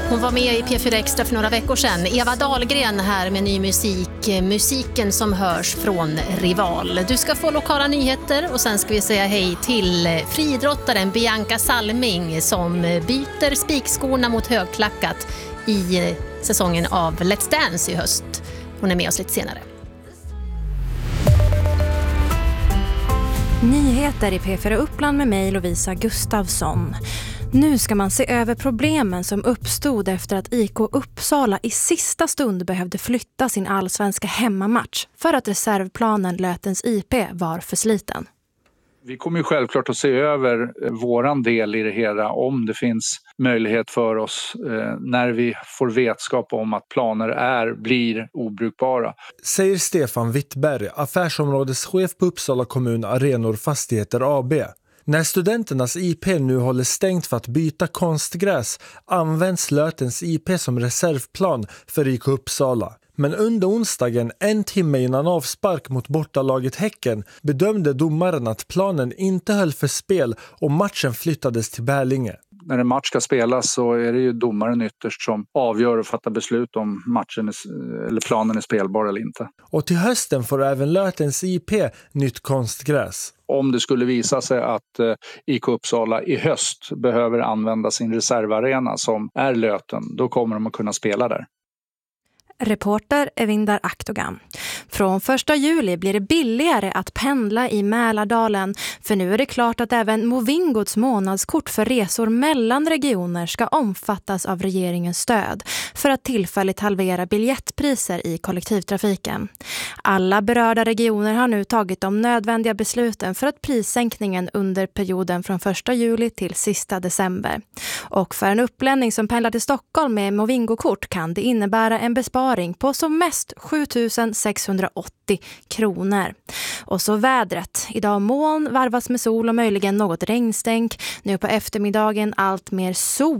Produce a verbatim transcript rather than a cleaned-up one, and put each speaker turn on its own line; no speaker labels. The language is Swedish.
Hon var med i P fyra Extra för några veckor sedan. Eva Dahlgren här med ny musik. Musiken som hörs från Rival. Du ska få lokala nyheter och sen ska vi säga hej till friidrottaren Bianca Salming som byter spikskorna mot högklackat i säsongen av Let's Dance i höst. Hon är med oss lite senare.
Nyheter i P fyra Uppland med mig Lovisa Gustafsson. Nu ska man se över problemen som uppstod efter att I K Uppsala i sista stund behövde flytta sin allsvenska hemmamatch för att reservplanen Lötens I P var för sliten.
Vi kommer ju självklart att se över våran del i det hela om det finns möjlighet för oss eh, när vi får vetskap om att planer är, blir obrukbara.
Säger Stefan Wittberg, affärsområdeschef på Uppsala kommun Arenor Fastigheter A B. När studenternas I P nu håller stängt för att byta konstgräs används Lötens I P som reservplan för I K Uppsala. Men under onsdagen, en timme innan avspark mot bortalaget Häcken, bedömde domaren att planen inte höll för spel och matchen flyttades till Bärlinge.
När en match ska spelas så är det ju domaren ytterst som avgör och fattar beslut om matchen är, eller planen är spelbar eller inte.
Och till hösten får även Lötens I P nytt konstgräs.
Om det skulle visa sig att eh, I K Uppsala i höst behöver använda sin reservarena som är Löten, då kommer de att kunna spela där.
Reporter Evindar Aktogan. Från första juli blir det billigare att pendla i Mälardalen, för nu är det klart att även Movingots månadskort för resor mellan regioner ska omfattas av regeringens stöd för att tillfälligt halvera biljettpriser i kollektivtrafiken. Alla berörda regioner har nu tagit de nödvändiga besluten för att prissänkningen under perioden från första juli till sista december. Och för en upplänning som pendlar till Stockholm med Movingo-kort kan det innebära en besparing på som mest sju tusen sexhundraåttio kronor. Och så vädret. Idag moln varvas med sol och möjligen något regnstänk. Nu på eftermiddagen allt mer sol.